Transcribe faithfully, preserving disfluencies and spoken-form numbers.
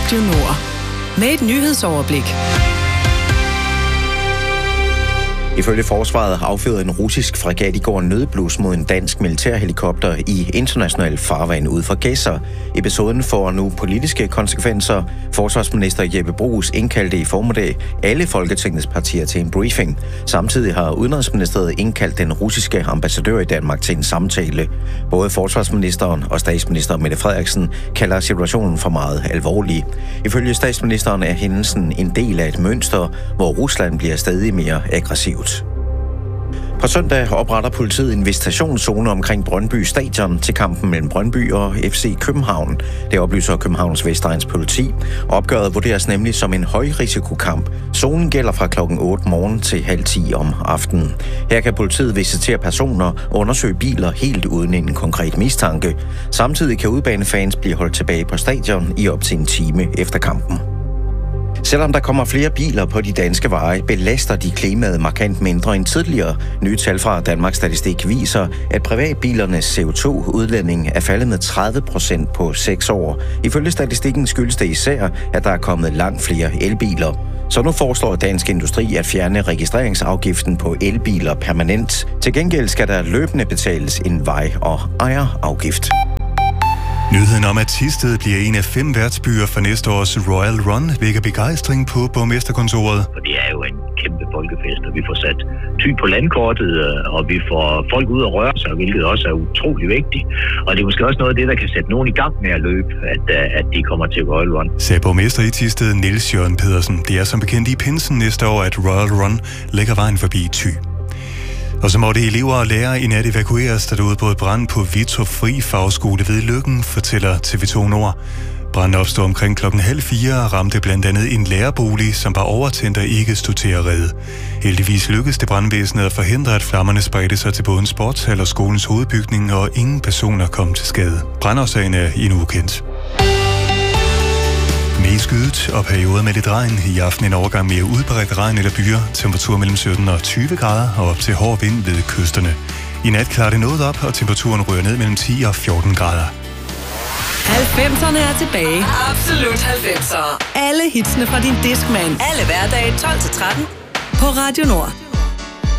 Radio Nord. Med et nyhedsoverblik. Ifølge forsvaret affyrede en russisk fregat i går nødblus mod en dansk militærhelikopter i international farvand ud for Gedser. Episoden får nu politiske konsekvenser. Forsvarsminister Jeppe Bruus indkaldte i formiddag alle Folketingets partier til en briefing. Samtidig har Udenrigsministeriet indkaldt den russiske ambassadør i Danmark til en samtale. Både forsvarsministeren og statsminister Mette Frederiksen kalder situationen for meget alvorlig. Ifølge statsministeren er hændelsen en del af et mønster, hvor Rusland bliver stadig mere aggressivt. På søndag opretter politiet en visitationszone omkring Brøndby Stadion til kampen mellem Brøndby og F C København. Det oplyser Københavns Vestegns politi. Opgøret vurderes nemlig som en højrisikokamp. Zonen gælder fra klokken otte morgen til halv ti om aftenen. Her kan politiet visitere personer og undersøge biler helt uden en konkret mistanke. Samtidig kan udbanefans blive holdt tilbage på stadion i op til en time efter kampen. Selvom der kommer flere biler på de danske veje, belaster de klimaet markant mindre end tidligere. Nye tal fra Danmarks Statistik viser, at privatbilernes C O to udledning er faldet med tredive procent på seks år. Ifølge statistikken skyldes det især, at der er kommet langt flere elbiler. Så nu foreslår Dansk Industri at fjerne registreringsafgiften på elbiler permanent. Til gengæld skal der løbende betales en vej- og ejerafgift. Nyheden om, at Thisted bliver en af fem værtsbyer for næste års Royal Run, vækker begejstring på borgmesterkontoret. For det er jo en kæmpe folkefest, og vi får sat Thy på landkortet, og vi får folk ud at røre sig, hvilket også er utrolig vigtigt. Og det er måske også noget af det, der kan sætte nogen i gang med at løbe, at, at de kommer til Royal Run. Sagde borgmester i Thisted Niels Jørgen Pedersen. Det er som bekendt i pinsen næste år, at Royal Run lægger vejen forbi Thy. Og så måtte elever og lærere i nat evakueres, da der udbrød brand på Vito Fri Fagskole ved Løkken, fortæller T V to Nord. Branden opstod omkring klokken halv fire og ramte blandt andet en lærerbolig, som var overtændt og ikke stod til at redde. Heldigvis lykkedes det brandvæsenet at forhindre, at flammerne spredte sig til både en sportshal og skolens hovedbygning, og ingen personer kom til skade. Brandårsagen er endnu ukendt. Mest skyet og perioder med lidt regn. I aften en overgang mere udbredt regn eller byer. Temperatur mellem sytten og tyve grader og op til hård vind ved kysterne. I nat klarer det noget op, og temperaturen ryger ned mellem ti og fjorten grader. halvfemserne er tilbage. Absolut halvfemser. Alle hitsene fra din Discman. Alle hverdage tolv til tretten på Radio Nord.